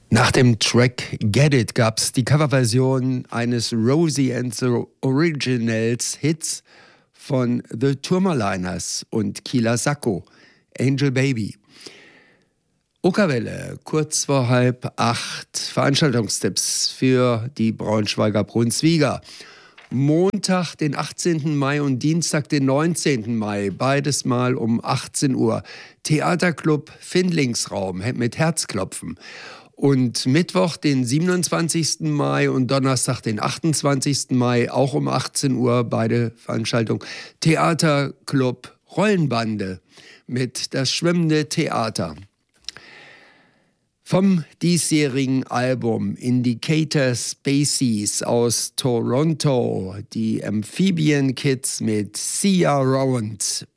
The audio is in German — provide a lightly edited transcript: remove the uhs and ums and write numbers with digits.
Nach dem Track Get It gab es die Coverversion eines Rosie and the Originals Hits von The Tourmaliners und Kila Sacco, Angel Baby. Okerwelle, kurz vor 7:30, Veranstaltungstipps für die Braunschweiger Brunsviga. Montag, den 18. Mai und Dienstag, den 19. Mai, beides mal um 18 Uhr. Theaterclub Findlingsraum mit Herzklopfen. Und Mittwoch, den 27. Mai und Donnerstag, den 28. Mai, auch um 18 Uhr, beide Veranstaltungen. Theaterclub Rollenbande mit Das schwimmende Theater. Vom diesjährigen Album Indicator Species aus Toronto, die Amphibian Kids mit See Ya Round.